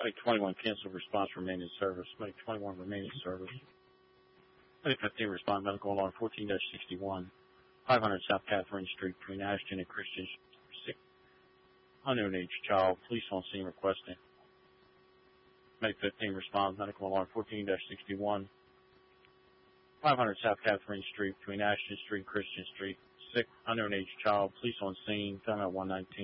Medic 21 cancel response, remain in service. Medic 21 remain in service. Medic 15 respond, medical alarm 14-61, 500 South Catherine Street between Ashton and Christian. Sick unknown age child, police on scene requesting. Medic 15 responds, medical alarm 14-61, 500 South Catherine Street between Ashton Street and Christian Street. Sick unknown age child, police on scene, timeout 119.